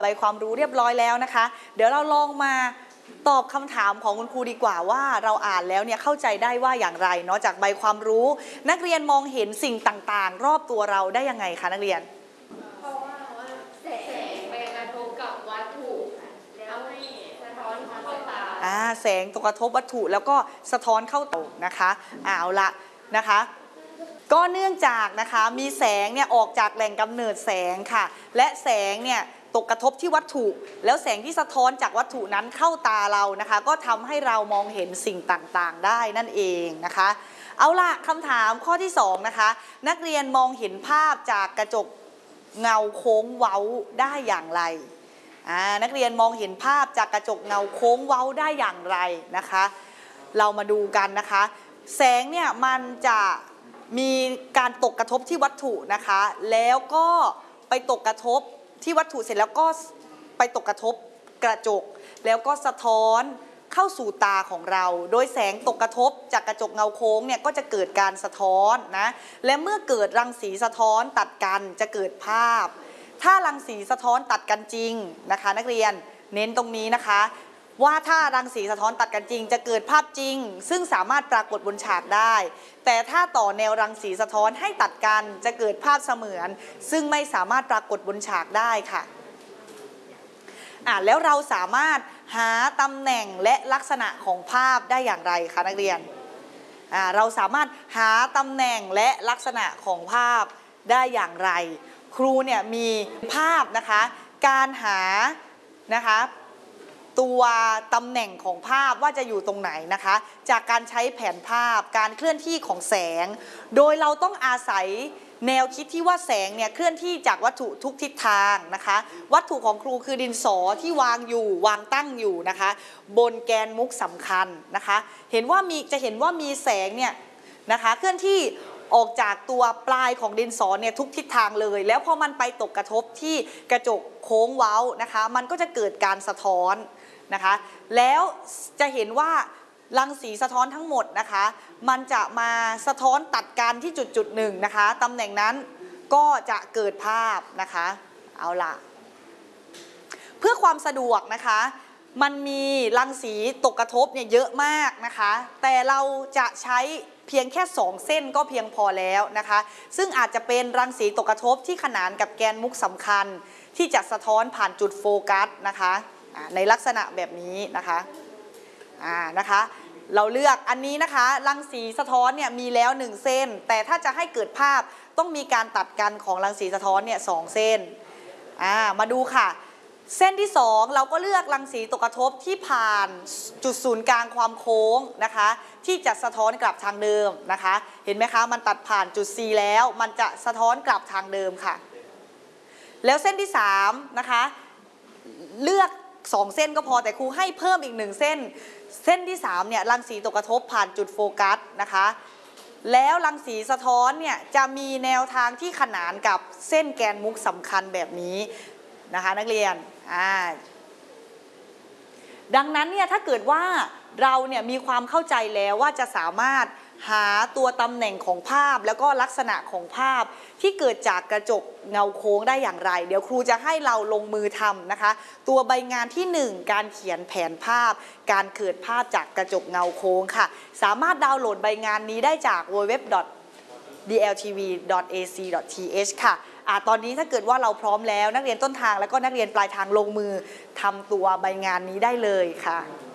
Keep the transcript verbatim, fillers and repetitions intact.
ใบความรู้เรียบร้อยแล้วนะคะเดี๋ยวเราลองมาตอบคำถามของคุณครูดีกว่าว่าเราอ่านแล้วเนี่ยเข้าใจได้ว่าอย่างไรเนาะจากใบความรู้นักเรียนมองเห็นสิ่งต่างๆรอบตัวเราได้ยังไงคะนักเรียนเพราะว่าแสงไปกระทบกับวัตถุแล้วให้สะท้อนเข้าตาอ่าแสงตกกระทบวัตถุแล้วก็สะท้อนเข้าตานะคะเอาละนะคะก็เนื่องจากนะคะมีแสงเนี่ยออกจากแหล่งกำเนิดแสงค่ะและแสงเนี่ยตกกระทบที่วัตถุแล้วแสงที่สะท้อนจากวัตถุนั้นเข้าตาเรานะคะก็ทำให้เรามองเห็นสิ่งต่างๆได้นั่นเองนะคะเอาล่ะคำถามข้อที่สองนะคะนักเรียนมองเห็นภาพจากกระจกเงาโค้งเว้าได้อย่างไรอ่านักเรียนมองเห็นภาพจากกระจกเงาโค้งเว้าได้อย่างไรนะคะเรามาดูกันนะคะแสงเนี่ยมันจะมีการตกกระทบที่วัตถุนะคะแล้วก็ไปตกกระทบที่วัตถุเสร็จแล้วก็ไปตกกระทบกระจกแล้วก็สะท้อนเข้าสู่ตาของเราโดยแสงตกกระทบจากกระจกเงาโค้งเนี่ยก็จะเกิดการสะท้อนนะและเมื่อเกิดรังสีสะท้อนตัดกันจะเกิดภาพถ้ารังสีสะท้อนตัดกันจริงนะคะนักเรียนเน้นตรงนี้นะคะว่าถ้ารังสีสะท้อนตัดกันจริงจะเกิดภาพจริงซึ่งสามารถปรากฏบนฉากได้แต่ถ้าต่อแนวรังสีสะท้อนให้ตัดกันจะเกิดภาพเสมือนซึ่งไม่สามารถปรากฏบนฉากได้ค่ะอ่าแล้วเราสามารถหาตำแหน่งและลักษณะของภาพได้อย่างไรคะนักเรียนอ่าเราสามารถหาตำแหน่งและลักษณะของภาพได้อย่างไรครูเนี่ยมีภาพนะคะการหานะคะตัวตำแหน่งของภาพว่าจะอยู่ตรงไหนนะคะจากการใช้แผนภาพการเคลื่อนที่ของแสงโดยเราต้องอาศัยแนวคิดที่ว่าแสงเนี่ยเคลื่อนที่จากวัตถุทุกทิศทางนะคะวัตถุของครูคือดินสอที่วางอยู่วางตั้งอยู่นะคะบนแกนมุกสำคัญนะคะเห็นว่ามีจะเห็นว่ามีแสงเนี่ยนะคะเคลื่อนที่ออกจากตัวปลายของดินสอเนี่ยทุกทิศทางเลยแล้วพอมันไปตกกระทบที่กระจกโค้งเว้านะคะมันก็จะเกิดการสะท้อนนะคะแล้วจะเห็นว่ารังสีสะท้อนทั้งหมดนะคะมันจะมาสะท้อนตัดกันที่จุดจุดหนึ่งนะคะตำแหน่งนั้นก็จะเกิดภาพนะคะเอาล่ะเพื่อความสะดวกนะคะมันมีรังสีตกกระทบเนี่ยเยอะมากนะคะแต่เราจะใช้เพียงแค่สองเส้นก็เพียงพอแล้วนะคะซึ่งอาจจะเป็นรังสีตกกระทบที่ขนานกับแกนมุกสำคัญที่จะสะท้อนผ่านจุดโฟกัสนะคะในลักษณะแบบนี้นะคะอ่านะคะเราเลือกอันนี้นะคะรังสีสะท้อนเนี่ยมีแล้วหนึ่งเส้นแต่ถ้าจะให้เกิดภาพต้องมีการตัดกันของรังสีสะท้อนเนี่ยสองเส้นอ่ามาดูค่ะเส้นที่สองเราก็เลือกรังสีตกกระทบที่ผ่านจุดศูนย์กลางความโค้งนะคะที่จะสะท้อนกลับทางเดิมนะคะเห็นไหมคะมันตัดผ่านจุด C แล้วมันจะสะท้อนกลับทางเดิมค่ะแล้วเส้นที่สามนะคะเลือกสองเส้นก็พอแต่ครูให้เพิ่มอีกหนึ่งเส้นเส้นที่สามเนี่ยรังสีตกกระทบผ่านจุดโฟกัสนะคะแล้วรังสีสะท้อนเนี่ยจะมีแนวทางที่ขนานกับเส้นแกนมุกสำคัญแบบนี้นะคะนักเรียนอ่าดังนั้นเนี่ยถ้าเกิดว่าเราเนี่ยมีความเข้าใจแล้วว่าจะสามารถหาตัวตำแหน่งของภาพแล้วก็ลักษณะของภาพที่เกิดจากกระจกเงาโค้งได้อย่างไรเดี๋ยวครูจะให้เราลงมือทำนะคะตัวใบงานที่หนึ่งการเขียนแผนภาพการเกิดภาพจากกระจกเงาโค้งค่ะสามารถดาวน์โหลดใบงานนี้ได้จาก ดับเบิลยู ดับเบิลยู ดับเบิลยู ดอท ดี แอล ที วี ดอท เอ ซี ดอท ที เอช ค่ะอ่าตอนนี้ถ้าเกิดว่าเราพร้อมแล้วนักเรียนต้นทางแล้วก็นักเรียนปลายทางลงมือทำตัวใบงานนี้ได้เลยค่ะ